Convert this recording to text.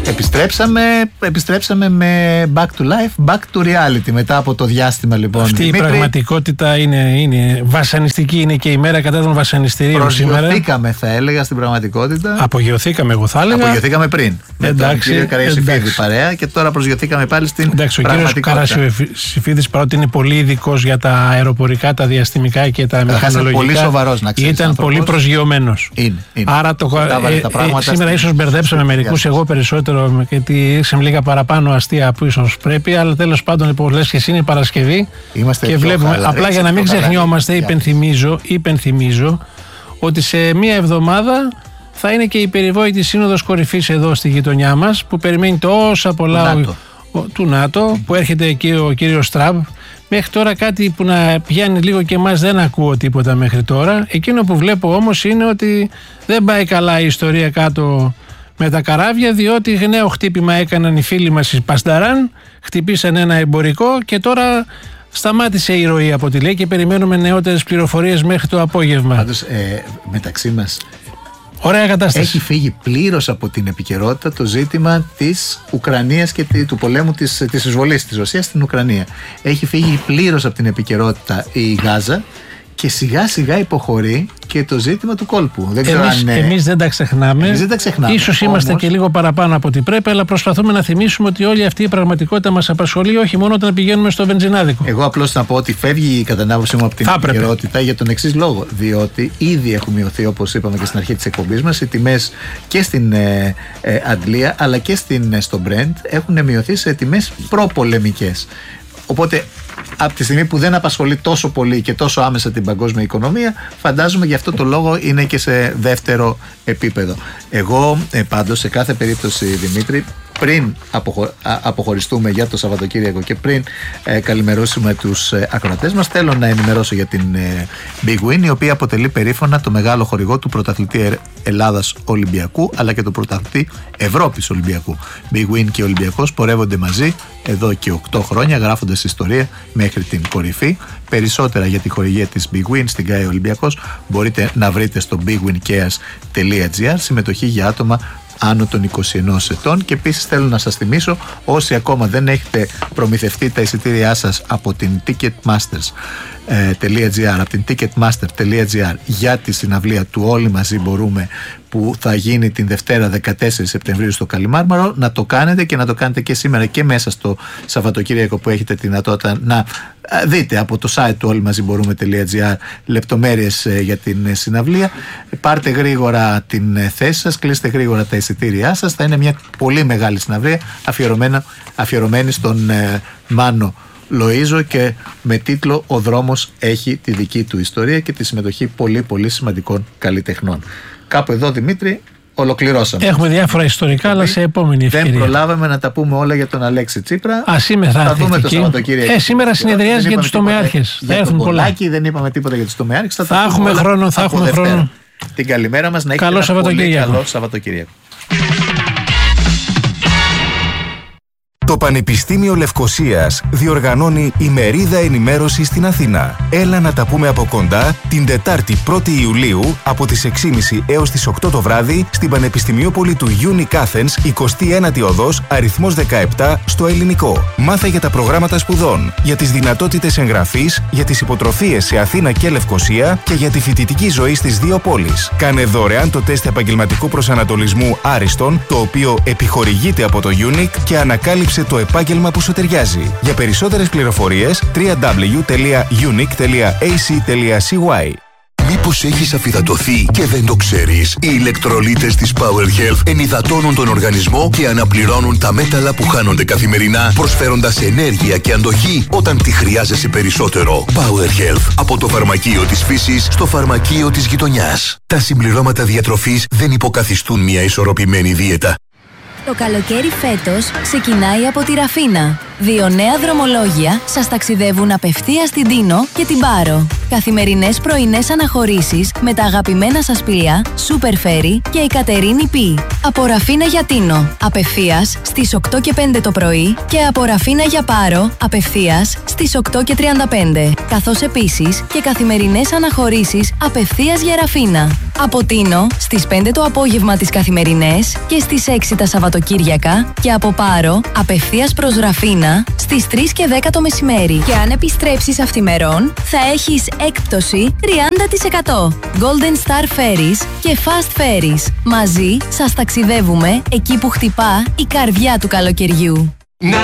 Επιστρέψαμε με back to life, back to reality μετά από το διάστημα λοιπόν. Αυτή Δημήτρη, η πραγματικότητα είναι βασανιστική, είναι και η μέρα κατά των βασανιστήριων σήμερα. Απογειωθήκαμε θα έλεγα στην πραγματικότητα. Απογειωθήκαμε εγώ θα έλεγα. Απογειωθήκαμε πριν. Με τον κύριο Καρασιοφίδη παρέα και τώρα προσγειωθήκαμε πάλι στην πραγματικότητα. Ο κύριος Καρασιοφίδης παρότι είναι πολύ ειδικός για τα αεροπορικά, τα διαστημικά και τα μηχανολογικά. Πολύ σοβαρός να ξέρεις. Ήταν πολύ προσγειωμένος. Είναι. Άρα σήμερα ίσως μπερδέψαμε μερικούς, εγώ περισσότερο, γιατί ήρθαμε λίγα παραπάνω αστεία που ίσως πρέπει, αλλά τέλος πάντων λοιπόν λες και εσύ είναι Παρασκευή και βλέπουμε. Απλά για να μην ξεχνιόμαστε, υπενθυμίζω ότι σε μία εβδομάδα θα είναι και η περιβόητη σύνοδος κορυφής εδώ στη γειτονιά μας που περιμένει τόσα πολλά του ΝΑΤΟ, που έρχεται εκεί ο κύριος Τραμπ. Μέχρι τώρα κάτι που να πιάνει λίγο και εμάς δεν ακούω τίποτα μέχρι τώρα. Εκείνο που βλέπω όμως είναι ότι δεν πάει καλά η ιστορία κάτω με τα καράβια, διότι νέο χτύπημα έκαναν οι φίλοι μας οι Πασταράν, χτυπήσαν ένα εμπορικό και τώρα σταμάτησε η ροή από τη λέει και περιμένουμε νεότερες πληροφορίες μέχρι το απόγευμα. Πάντως μεταξύ μας ωραία κατάσταση. Έχει φύγει πλήρως από την επικαιρότητα το ζήτημα της Ουκρανίας και του πολέμου της εισβολής της Ρωσίας στην Ουκρανία. Έχει φύγει πλήρως από την επικαιρότητα η Γάζα και σιγά σιγά υποχωρεί και το ζήτημα του κόλπου. Εμείς δεν τα ξεχνάμε. Ίσως είμαστε και λίγο παραπάνω από ό,τι πρέπει, αλλά προσπαθούμε να θυμίσουμε ότι όλη αυτή η πραγματικότητα μας απασχολεί, όχι μόνο όταν πηγαίνουμε στο βενζινάδικο. Εγώ απλώς να πω ότι φεύγει κατά την άποψή μου από την επικαιρότητα για τον εξής λόγο. Διότι ήδη έχουν μειωθεί, όπως είπαμε και στην αρχή της εκπομπής μας, οι τιμές και στην Αντλία αλλά και στο Brent έχουν μειωθεί σε τιμές προπολεμικές. Οπότε από τη στιγμή που δεν απασχολεί τόσο πολύ και τόσο άμεσα την παγκόσμια οικονομία, φαντάζομαι γι' αυτό το λόγο είναι και σε δεύτερο επίπεδο. Εγώ πάντως σε κάθε περίπτωση, Δημήτρη, πριν αποχωριστούμε για το Σαββατοκύριακο και πριν καλημερώσουμε τους ακροατές μας, θέλω να ενημερώσω για την Big Win, η οποία αποτελεί περήφανα το μεγάλο χορηγό του πρωταθλητή Ελλάδας Ολυμπιακού αλλά και του πρωταθλητή Ευρώπης Ολυμπιακού. Big Win και Ολυμπιακός πορεύονται μαζί εδώ και 8 χρόνια, γράφοντας ιστορία μέχρι την κορυφή. Περισσότερα για τη χορηγία της Big Win στην ΚΑΕ Ολυμπιακός μπορείτε να βρείτε στο bigwincares.gr. Συμμετοχή για άτομα άνω των 21 ετών. Και επίσης θέλω να σας θυμίσω, όσοι ακόμα δεν έχετε προμηθευτεί τα εισιτήριά σας από την Ticketmaster.gr, από την Ticketmaster.gr για τη συναυλία του Όλοι Μαζί Μπορούμε, που θα γίνει την Δευτέρα 14 Σεπτεμβρίου στο Καλιμάρμαρο, να το κάνετε και να το κάνετε και σήμερα και μέσα στο Σαββατοκύριακο που έχετε τη δυνατότητα να δείτε από το site του όλοιμαζιμπορούμε.gr λεπτομέρειες για την συναυλία. Πάρτε γρήγορα την θέση σας, κλείστε γρήγορα τα εισιτήριά σας. Θα είναι μια πολύ μεγάλη συναυλία αφιερωμένη στον Μάνο Λοΐζο και με τίτλο «Ο δρόμος έχει τη δική του ιστορία» και τη συμμετοχή πολύ πολύ σημαντικών καλλιτεχνών. Κάπου εδώ, Δημήτρη, ολοκληρώσαμε. Έχουμε διάφορα ιστορικά, αλλά σε επόμενη ευκαιρία. Δεν προλάβαμε να τα πούμε όλα για τον Αλέξη Τσίπρα. Σήμερα θα δούμε το Σαββατοκύριακο. Σήμερα συνεδριάζει για τους τομεάρχες. Θα έρθουν πολλά. Δεν είπαμε τίποτα για τους τομεάρχες. Θα έχουμε χρόνο. Την καλημέρα μας, να έχετε καλό Σαββατοκύριακο. Το Πανεπιστήμιο Λευκωσίας διοργανώνει ημερίδα ενημέρωση στην Αθήνα. Έλα να τα πούμε από κοντά την Τετάρτη 1η Ιουλίου από τις 6.30 έως τις 8 το βράδυ στην Πανεπιστημιόπολη του Unic Athens, 21η οδός, αριθμός 17, στο Ελληνικό. Μάθε για τα προγράμματα σπουδών, για τις δυνατότητες εγγραφής, για τις υποτροφίες σε Αθήνα και Λευκωσία και για τη φοιτητική ζωή στις δύο πόλεις. Κάνε δωρεάν το τεστ επαγγελματικού προσανατολισμού Άριστον, το οποίο επιχορηγείται από το Unic, και ανακάλυψε το επάγγελμα που σου ταιριάζει. Για περισσότερες πληροφορίες www.unic.ac.cy. Μήπως έχεις αφυδατωθεί και δεν το ξέρεις? Οι ηλεκτρολίτες της Power Health ενυδατώνουν τον οργανισμό και αναπληρώνουν τα μέταλλα που χάνονται καθημερινά, προσφέροντας ενέργεια και αντοχή όταν τη χρειάζεσαι περισσότερο. Power Health, από το φαρμακείο της φύσης στο φαρμακείο της γειτονιάς. Τα συμπληρώματα διατροφής δεν υποκαθιστούν μια ισορροπημένη δίαιτα. Το καλοκαίρι φέτος ξεκινάει από τη Ραφίνα. 2 νέα δρομολόγια σας ταξιδεύουν απευθείας στην Τίνο και την Πάρο. Καθημερινές πρωινές αναχωρήσεις με τα αγαπημένα σας πλοία Super Ferry και η Κατερίνη Π. Από Ραφίνα για Τίνο, απευθείας στις 8 και 5 το πρωί και από Ραφίνα για Πάρο, απευθείας στις 8 και 35. Καθώς επίσης και καθημερινές αναχωρήσεις απευθείας για Ραφίνα. Από Τίνο στις 5 το απόγευμα τις καθημερινές και στις 6 τα Σαββατοκύριακα και από Πάρο απευθείας προς Ραφίνα στις 3 και 10 το μεσημέρι. Και αν επιστρέψεις αυθημερών θα έχεις έκπτωση 30%. Golden Star Ferries και Fast Ferries. Μαζί σας ταξιδεύουμε εκεί που χτυπά η καρδιά του καλοκαιριού.